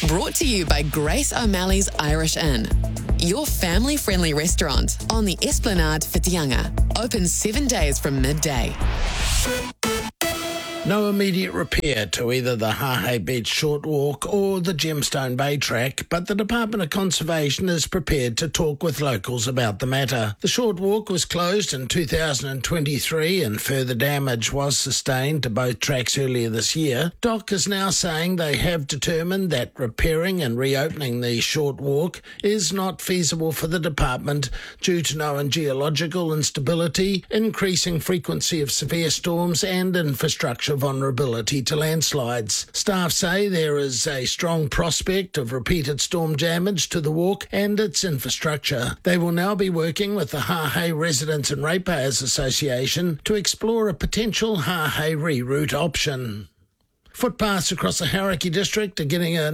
Brought to you by Grace O'Malley's Irish Inn, your family-friendly restaurant on the Esplanade Whitianga. Open 7 days from midday. No immediate repair to either the Hahei Beach Short Walk or the Gemstone Bay Track, but the Department of Conservation is prepared to talk with locals about the matter. The short walk was closed in 2023 and further damage was sustained to both tracks earlier this year. DOC is now saying they have determined that repairing and reopening the short walk is not feasible for the department due to known geological instability, increasing frequency of severe storms and infrastructure vulnerability to landslides. Staff say there is a strong prospect of repeated storm damage to the walk and its infrastructure. They will now be working with the Hahei Residents and Ratepayers Association to explore a potential Hahei reroute option. Footpaths across the Hauraki district are getting a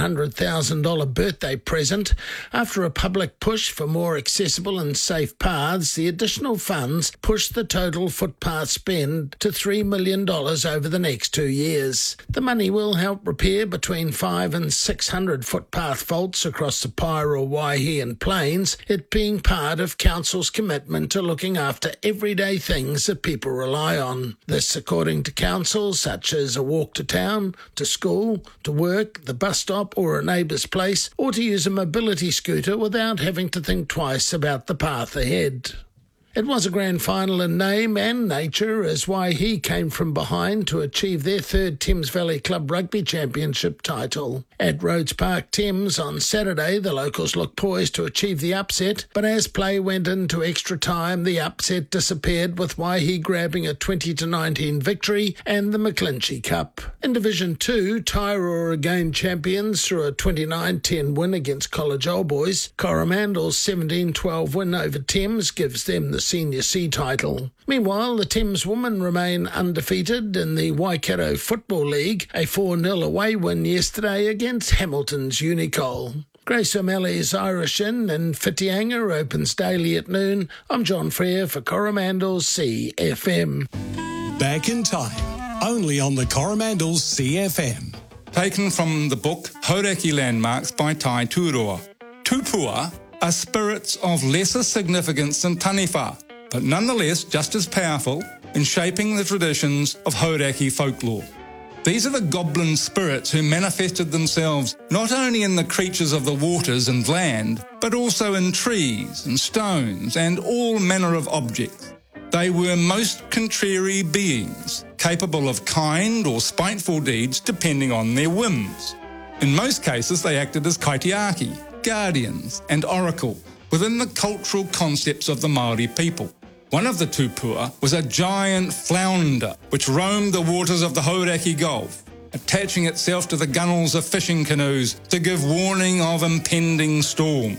$900,000 birthday present. After a public push for more accessible and safe paths, the additional funds push the total footpath spend to $3 million over the next 2 years. The money will help repair between 500 and 600 footpath faults across the Paira, Waihi and Plains, it being part of Council's commitment to looking after everyday things that people rely on. This according to Council, such as a walk to town, to school, to work, the bus stop or a neighbour's place, or to use a mobility scooter without having to think twice about the path ahead. It was a grand final in name and nature as Waihi came from behind to achieve their third Thames Valley Club Rugby Championship title. At Rhodes Park Thames on Saturday, the locals looked poised to achieve the upset, but as play went into extra time, the upset disappeared with Waihi grabbing a 20-19 victory and the McClinchy Cup. In Division 2, Tairua again champions through a 29-10 win against College Old Boys. Coromandel's 17-12 win over Thames gives them the Senior C title. Meanwhile, the Thames women remain undefeated in the Waikato Football League, a 4-0 away win yesterday against Hamilton's Unicol. Grace O'Malley's Irish Inn in Whitianga opens daily at noon. I'm John Frere for Coromandel's CFM. Back in time, only on the Coromandel's CFM. Taken from the book Hauraki Landmarks by Tai Turoa. Tupua are spirits of lesser significance than taniwha, but nonetheless just as powerful in shaping the traditions of Hauraki folklore. These are the goblin spirits who manifested themselves not only in the creatures of the waters and land, but also in trees and stones and all manner of objects. They were most contrary beings, capable of kind or spiteful deeds depending on their whims. In most cases they acted as kaitiaki, guardians and oracle within the cultural concepts of the Māori people. One of the tupua was a giant flounder which roamed the waters of the Hauraki Gulf, attaching itself to the gunnels of fishing canoes to give warning of impending storm.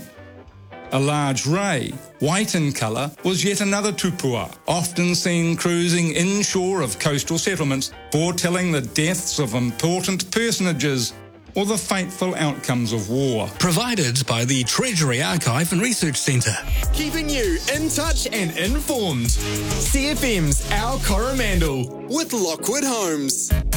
A large ray, white in colour, was yet another tupua, often seen cruising inshore of coastal settlements, foretelling the deaths of important personages or the fateful outcomes of war. Provided by the Treasury Archive and Research Centre. Keeping you in touch and informed. CFM's Our Coromandel with Lockwood Homes.